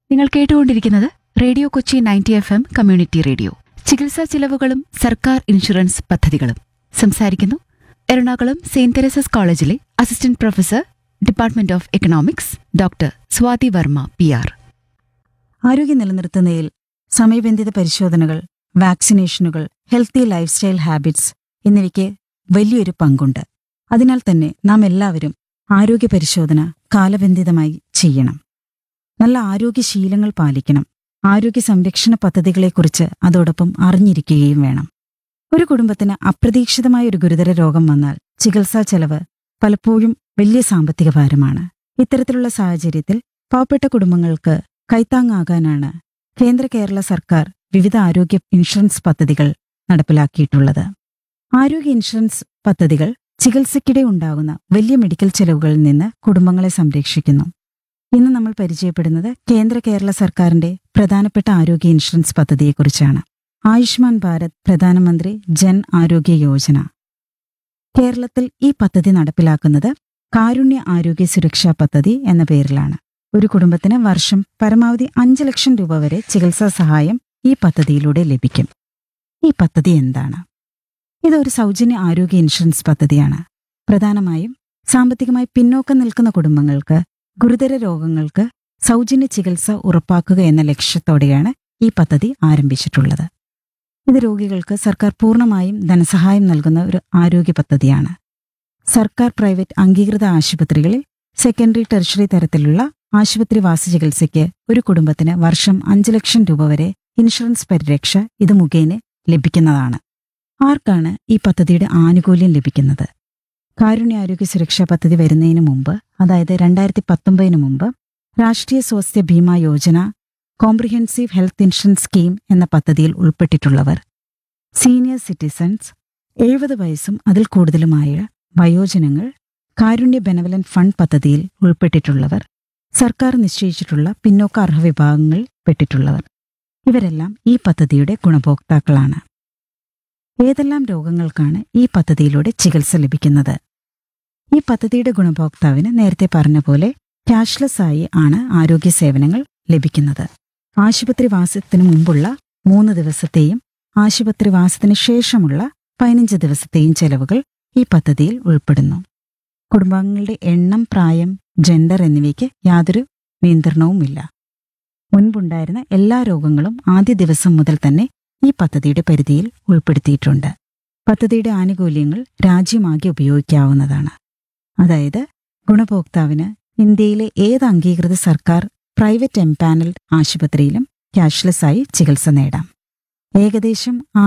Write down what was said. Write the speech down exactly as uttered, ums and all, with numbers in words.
നിങ്ങൾ കേട്ടുകൊണ്ടിരിക്കുന്നത് radio Kochi ninety F M community radio. ചികിത്സാ ചിലവുകളും സർക്കാർ ഇൻഷുറൻസ് പദ്ധതികളും. സംസാരിക്കുന്നു എറണാകുളം സെയിന്റ് തെരേസസ് കോളേജിലെ assistant professor, department of economics, doctor Swathi Varma P R. ആരോഗ്യം നിലനിർത്തുന്നതിൽ സമയബന്ധിത പരിശോധനകൾ, വാക്സിനേഷനുകൾ, ഹെൽത്തി ലൈഫ് സ്റ്റൈൽ ഹാബിറ്റ്സ് എന്നിവയ്ക്ക് വലിയൊരു പങ്കുണ്ട്. അതിനാൽ തന്നെ നാം എല്ലാവരും ആരോഗ്യ പരിശോധന കാലബന്ധിതമായി ചെയ്യണം. നല്ല ആരോഗ്യശീലങ്ങൾ പാലിക്കണം. ആരോഗ്യ സംരക്ഷണ പദ്ധതികളെക്കുറിച്ച് അതോടൊപ്പം അറിഞ്ഞിരിക്കുകയും വേണം. ഒരു കുടുംബത്തിന് അപ്രതീക്ഷിതമായ ഒരു ഗുരുതര രോഗം വന്നാൽ ചികിത്സാ ചെലവ് പലപ്പോഴും വലിയ സാമ്പത്തിക ഭാരമാണ്. ഇത്തരത്തിലുള്ള സാഹചര്യത്തിൽ പാവപ്പെട്ട കുടുംബങ്ങൾക്ക് കൈത്താങ്ങാകാനാണ് കേന്ദ്ര കേരള സർക്കാർ വിവിധ ആരോഗ്യ ഇൻഷുറൻസ് പദ്ധതികൾ നടപ്പിലാക്കിയിട്ടുള്ളത്. ആരോഗ്യ ഇൻഷുറൻസ് പദ്ധതികൾ ചികിത്സയ്ക്കിടെ ഉണ്ടാകുന്ന വലിയ മെഡിക്കൽ ചെലവുകളിൽ നിന്ന് കുടുംബങ്ങളെ സംരക്ഷിക്കുന്നു. ഇന്ന് നമ്മൾ പരിചയപ്പെടുന്നത് കേന്ദ്ര കേരള സർക്കാരിന്റെ പ്രധാനപ്പെട്ട ആരോഗ്യ ഇൻഷുറൻസ് പദ്ധതിയെക്കുറിച്ചാണ്. ആയുഷ്മാൻ ഭാരത് പ്രധാനമന്ത്രി ജൻ ആരോഗ്യ യോജന. കേരളത്തിൽ ഈ പദ്ധതി നടപ്പിലാക്കുന്നത് കാരുണ്യ ആരോഗ്യ സുരക്ഷാ പദ്ധതി എന്ന പേരിലാണ്. ഒരു കുടുംബത്തിന് വർഷം പരമാവധി അഞ്ച് ലക്ഷം രൂപ വരെ ചികിത്സാ സഹായം ഈ പദ്ധതിയിലൂടെ ലഭിക്കും. ഈ പദ്ധതി എന്താണ്? ഇതൊരു സൗജന്യ ആരോഗ്യ ഇൻഷുറൻസ് പദ്ധതിയാണ്. പ്രധാനമായും സാമ്പത്തികമായി പിന്നോക്കം നിൽക്കുന്ന കുടുംബങ്ങൾക്ക് ഗുരുതര രോഗങ്ങൾക്ക് സൗജന്യ ചികിത്സ ഉറപ്പാക്കുക എന്ന ലക്ഷ്യത്തോടെയാണ് ഈ പദ്ധതി ആരംഭിച്ചിട്ടുള്ളത്. ഇത് രോഗികൾക്ക് സർക്കാർ പൂർണ്ണമായും ധനസഹായം നൽകുന്ന ഒരു ആരോഗ്യ പദ്ധതിയാണ്. സർക്കാർ പ്രൈവറ്റ് അംഗീകൃത ആശുപത്രികളിൽ സെക്കൻഡറി ടെറിഷറി തരത്തിലുള്ള ആശുപത്രിവാസ ചികിത്സയ്ക്ക് ഒരു കുടുംബത്തിന് വർഷം അഞ്ച് ലക്ഷം രൂപ വരെ ഇൻഷുറൻസ് പരിരക്ഷ ഇത് മുഖേന ലഭിക്കുന്നതാണ്. ആർക്കാണ് ഈ പദ്ധതിയുടെ ആനുകൂല്യം ലഭിക്കുന്നത്? കാരുണ്യാരോഗ്യ സുരക്ഷാ പദ്ധതി വരുന്നതിന് മുമ്പ്, അതായത് രണ്ടായിരത്തി പത്തൊമ്പതിന് മുമ്പ്, രാഷ്ട്രീയ Swasthya Bima Yojana comprehensive health insurance scheme എന്ന പദ്ധതിയിൽ ഉൾപ്പെട്ടിട്ടുള്ളവർ, സീനിയർ സിറ്റിസൺസ്, എഴുപത് വയസ്സും അതിൽ കൂടുതലുമായ വയോജനങ്ങൾ, കാരുണ്യ ബെനവലന്റ് ഫണ്ട് പദ്ധതിയിൽ ഉൾപ്പെട്ടിട്ടുള്ളവർ, സർക്കാർ നിശ്ചയിച്ചിട്ടുള്ള പിന്നോക്ക അർഹ വിഭാഗങ്ങൾ പെട്ടിട്ടുള്ളവർ, ഇവരെല്ലാം ഈ പദ്ധതിയുടെ ഗുണഭോക്താക്കളാണ്. ഏതെല്ലാം രോഗങ്ങൾക്കാണ് ഈ പദ്ധതിയിലൂടെ ചികിത്സ ലഭിക്കുന്നത്? ഈ പദ്ധതിയുടെ ഗുണഭോക്താവിന് നേരത്തെ പറഞ്ഞ പോലെ ക്യാഷ്ലെസ് ആയി ആണ് ആരോഗ്യ സേവനങ്ങൾ ലഭിക്കുന്നത്. ആശുപത്രിവാസത്തിന് മുമ്പുള്ള മൂന്ന് ദിവസത്തെയും ആശുപത്രിവാസത്തിന് ശേഷമുള്ള പതിനഞ്ച് ദിവസത്തെയും ചെലവുകൾ ഈ പദ്ധതിയിൽ ഉൾപ്പെടുന്നു. കുടുംബാംഗങ്ങളുടെ എണ്ണം, പ്രായം, ജെൻഡർ എന്നിവയ്ക്ക് യാതൊരു നിയന്ത്രണവുമില്ല. മുൻപുണ്ടായിരുന്ന എല്ലാ രോഗങ്ങളും ആദ്യ ദിവസം മുതൽ തന്നെ ഈ പദ്ധതിയുടെ പരിധിയിൽ ഉൾപ്പെടുത്തിയിട്ടുണ്ട്. പദ്ധതിയുടെ ആനുകൂല്യങ്ങൾ രാജ്യമാകെ ഉപയോഗിക്കാവുന്നതാണ്. അതായത് ഗുണഭോക്താവിന് ഇന്ത്യയിലെ ഏത് അംഗീകൃത സർക്കാർ പ്രൈവറ്റ് എംപാനൽഡ് ആശുപത്രിയിലും ക്യാഷ്ലെസ് ആയി ചികിത്സ നേടാം. ഏകദേശം